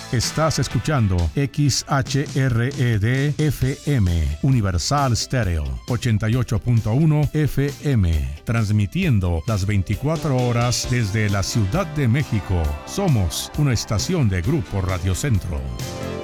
Estás escuchando XHRED FM, Universal Stereo, 88.1 FM, transmitiendo las 24 horas desde la Ciudad de México. Somos una estación de Grupo Radio Centro.